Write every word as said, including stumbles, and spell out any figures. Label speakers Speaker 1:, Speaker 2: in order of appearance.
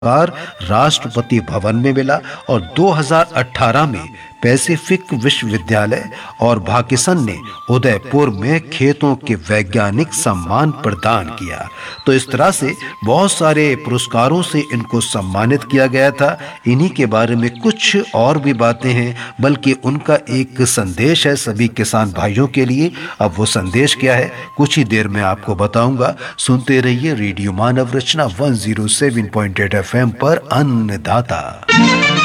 Speaker 1: राष्ट्रपति भवन में मिला और दो हज़ार अठारह में पैसिफिक विश्वविद्यालय और भाकिसन ने उदयपुर में खेतों के वैज्ञानिक सम्मान प्रदान किया। तो इस तरह से बहुत सारे पुरस्कारों से इनको सम्मानित किया गया था। इन्हीं के बारे में कुछ और भी बातें हैं, बल्कि उनका एक संदेश है सभी किसान भाइयों के लिए। अब वो संदेश क्या है, कुछ ही देर में आपको बताऊंगा। सुनते रहिए रेडियो मानव रचना एक सौ सात पॉइंट आठ एफ एम पर अन्नदाता।